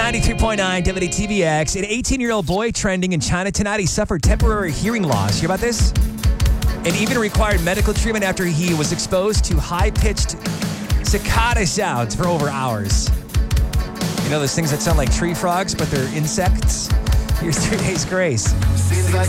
93.9 WTVX. An 18-year-old boy trending in China tonight. He suffered temporary hearing loss. You hear about this? And even required medical treatment after he was exposed to high-pitched cicada sounds for over hours. You know those things that sound like tree frogs, but they're insects? Here's 3 Days Grace. Seems like